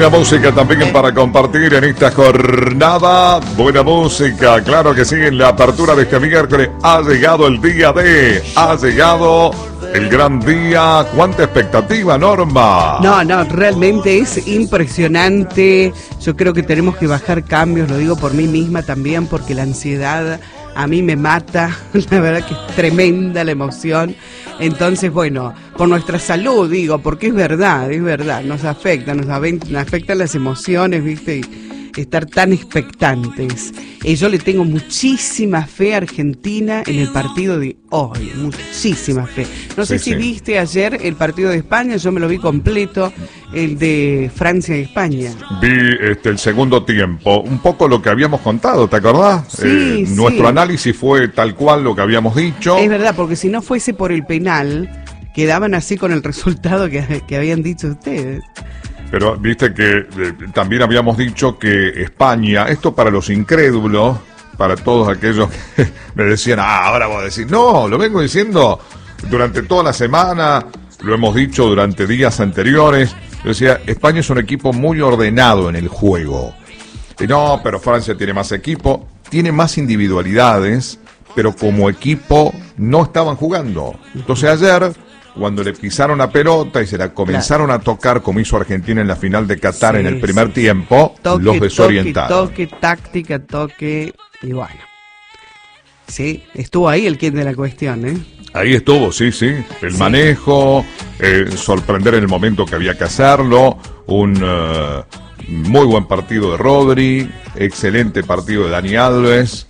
Buena música también para compartir en esta jornada. Buena música, claro que sí, en la apertura de este miércoles ha llegado el día D. Ha llegado el gran día. ¿Cuánta expectativa, Norma? No, realmente es impresionante. Yo creo que tenemos que bajar cambios, lo digo por mí misma también, porque la ansiedad a mí me mata. La verdad que es tremenda la emoción. Entonces, bueno, por nuestra salud, digo, porque es verdad, nos afectan las emociones, ¿viste? Y estar tan expectantes. Yo le tengo muchísima fe a Argentina en el partido de hoy, muchísima fe. No sé si viste ayer el partido de España, yo me lo vi completo, el de Francia y España. Vi el segundo tiempo, un poco lo que habíamos contado, ¿te acordás? Sí, nuestro análisis fue tal cual lo que habíamos dicho. Es verdad, porque si no fuese por el penal, quedaban así con el resultado que habían dicho ustedes. Pero viste que también habíamos dicho que España, esto para los incrédulos, para todos aquellos que me decían, ahora voy a decir, no, lo vengo diciendo durante toda la semana, lo hemos dicho durante días anteriores. Yo decía, España es un equipo muy ordenado en el juego. Y no, pero Francia tiene más equipo, tiene más individualidades, pero como equipo no estaban jugando. Entonces ayer, cuando le pisaron la pelota y se la comenzaron a tocar, como hizo Argentina en la final de Qatar en el primer tiempo, los desorientaron. Toque, táctica, y bueno. Sí, estuvo ahí el quid de la cuestión, ¿eh? Ahí estuvo, sí. El manejo, sorprender en el momento que había que hacerlo, un muy buen partido de Rodri, excelente partido de Dani Alves,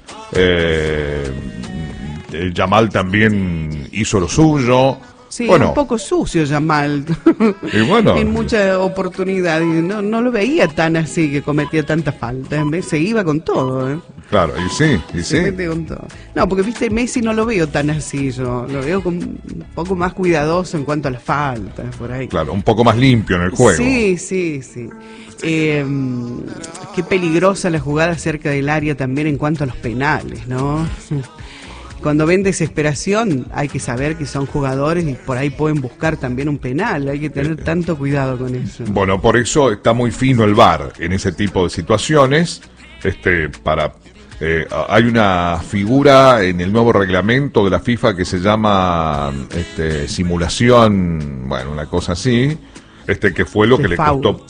Yamal también hizo lo suyo. Sí, bueno, un poco sucio Yamal. Y bueno, en muchas oportunidades no lo veía tan así, que cometía tanta falta. Se iba con todo, ¿eh? Claro, y sí. Se mete con todo. No, porque viste, Messi no lo veo tan así, yo lo veo un poco más cuidadoso en cuanto a las faltas, por ahí. Claro, un poco más limpio en el juego. Sí. Qué peligrosa la jugada cerca del área también en cuanto a los penales, ¿no? Cuando ven desesperación, hay que saber que son jugadores y por ahí pueden buscar también un penal. Hay que tener tanto cuidado con eso. Bueno, por eso está muy fino el VAR en ese tipo de situaciones. Hay una figura en el nuevo reglamento de la FIFA que se llama simulación, bueno, una cosa así, que fue lo que le costó,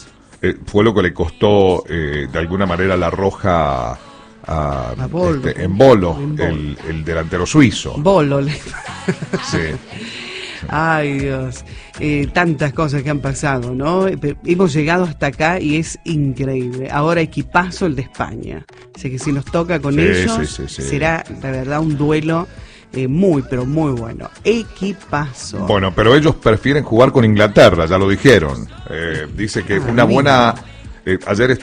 de alguna manera la roja a Bolo, en Bolo, el delantero suizo. Bolo. Sí. Ay, Dios. Tantas cosas que han pasado, ¿no? Hemos llegado hasta acá y es increíble. Ahora equipazo el de España. Así que si nos toca con ellos, será, la verdad, un duelo muy, pero muy bueno. Equipazo. Bueno, pero ellos prefieren jugar con Inglaterra, ya lo dijeron. Dice que una buena... ayer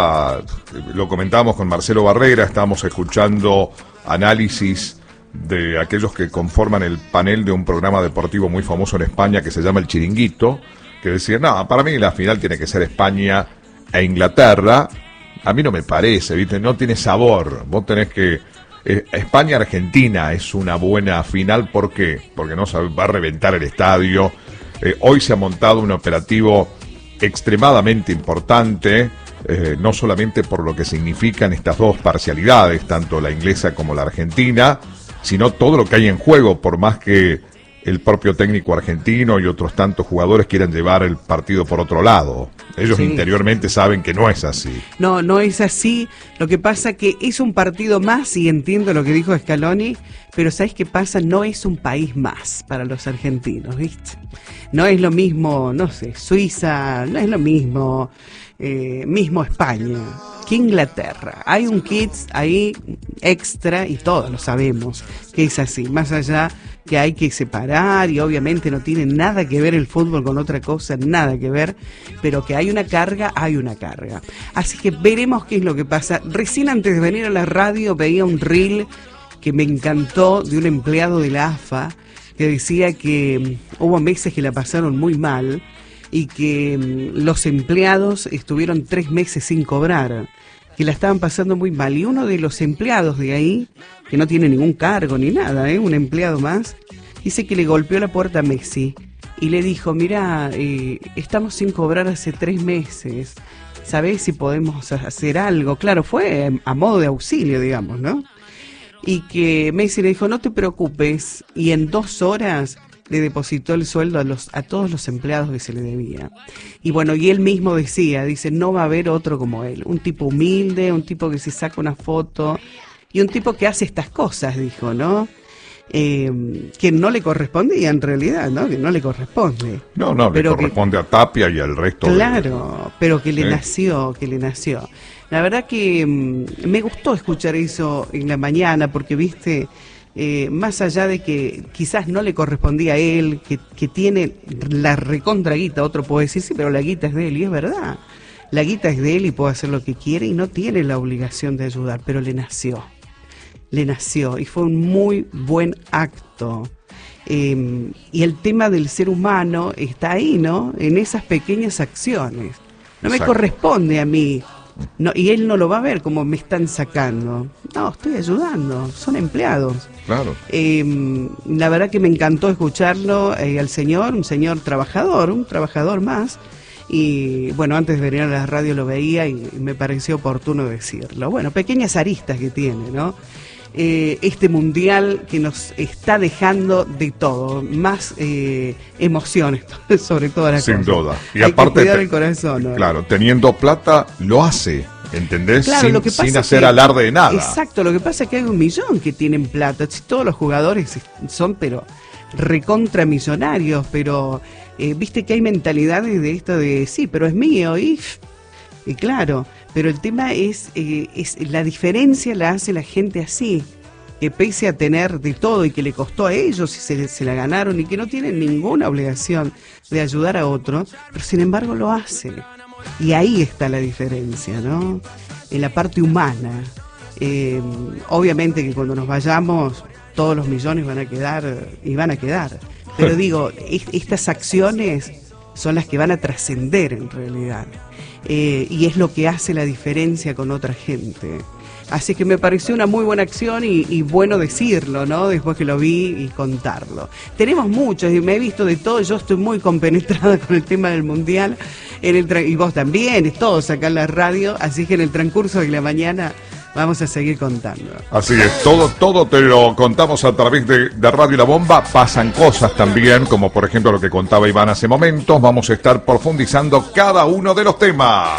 lo comentábamos con Marcelo Barrera, estábamos escuchando análisis de aquellos que conforman el panel de un programa deportivo muy famoso en España que se llama El Chiringuito, que decían, no, para mí la final tiene que ser España e Inglaterra. A mí no me parece, ¿viste? No tiene sabor. Vos tenés que... España-Argentina es una buena final, ¿por qué? Porque no se va a reventar el estadio. Hoy se ha montado un operativo extremadamente importante, no solamente por lo que significan estas dos parcialidades, tanto la inglesa como la argentina, sino todo lo que hay en juego, por más que el propio técnico argentino y otros tantos jugadores quieran llevar el partido por otro lado. Ellos interiormente saben que no es así. No es así. Lo que pasa que es un partido más, y entiendo lo que dijo Scaloni, pero ¿sabes qué pasa? No es un país más para los argentinos, ¿viste? No es lo mismo, no sé, Suiza, no es lo mismo, mismo España que Inglaterra. Hay un kits ahí extra y todos lo sabemos que es así, más allá que hay que separar y obviamente no tiene nada que ver el fútbol con otra cosa, nada que ver, pero que hay una carga. Así que veremos qué es lo que pasa. Recién antes de venir a la radio veía un reel que me encantó de un empleado de la AFA que decía que hubo meses que la pasaron muy mal y que los empleados estuvieron 3 meses sin cobrar, que la estaban pasando muy mal. Y uno de los empleados de ahí, que no tiene ningún cargo ni nada, un empleado más, dice que le golpeó la puerta a Messi y le dijo, mirá, estamos sin cobrar hace 3 meses, ¿sabés si podemos hacer algo? Claro, fue a modo de auxilio, digamos, ¿no? Y que Messi le dijo, no te preocupes, y en 2 horas le depositó el sueldo a todos los empleados que se le debía. Y bueno, y él mismo dice, no va a haber otro como él, un tipo humilde, un tipo que se saca una foto, y un tipo que hace estas cosas, dijo, ¿no? Que no le correspondía en realidad, ¿no? Que no le corresponde. No, le corresponde a Tapia y al resto. Claro, pero que le nació. La verdad que me gustó escuchar eso en la mañana, porque viste, más allá de que quizás no le correspondía a él, que tiene la recontra guita, otro puede decir, sí, pero la guita es de él, y es verdad. La guita es de él y puede hacer lo que quiere y no tiene la obligación de ayudar, pero le nació y fue un muy buen acto. Y el tema del ser humano está ahí, ¿no? En esas pequeñas acciones. No me corresponde a mí. No, y él no lo va a ver como me están sacando. No, estoy ayudando, son empleados. Claro. La verdad que me encantó escucharlo al señor, un señor trabajador, un trabajador más. Y bueno, antes de venir a la radio lo veía y me pareció oportuno decirlo. Bueno, pequeñas aristas que tiene, ¿no? Este mundial que nos está dejando de todo, más emociones, sobre todas las cosas. Sin duda. Y hay aparte, que cuidar el corazón, ¿no? Claro, teniendo plata, lo hace, ¿entendés? Claro, sin hacer alarde de nada. Exacto, lo que pasa es que hay 1 millón que tienen plata. Todos los jugadores son, pero recontramillonarios, pero viste que hay mentalidades de esto de, sí, pero es mío, y claro, pero el tema es la diferencia la hace la gente así, que pese a tener de todo y que le costó a ellos y se la ganaron y que no tienen ninguna obligación de ayudar a otro, pero sin embargo lo hace. Y ahí está la diferencia, ¿no? En la parte humana. Obviamente que cuando nos vayamos todos los millones van a quedar. Pero digo, estas acciones son las que van a trascender en realidad. Y es lo que hace la diferencia con otra gente. Así que me pareció una muy buena acción y bueno decirlo, ¿no? Después que lo vi y contarlo. Tenemos muchos y me he visto de todo. Yo estoy muy compenetrada con el tema del Mundial. Y vos también, todos acá en la radio. Así que en el transcurso de la mañana vamos a seguir contando. Así es, todo te lo contamos a través de Radio La Bomba. Pasan cosas también, como por ejemplo lo que contaba Iván hace momentos. Vamos a estar profundizando cada uno de los temas.